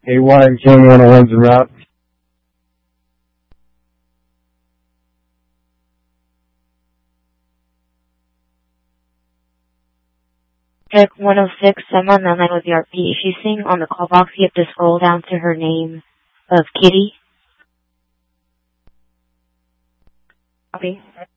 AY and King 101's en route. Check 106, I'm on the line with the RP. If you sing on the call box, you have to scroll down to her name of Kitty. Okay.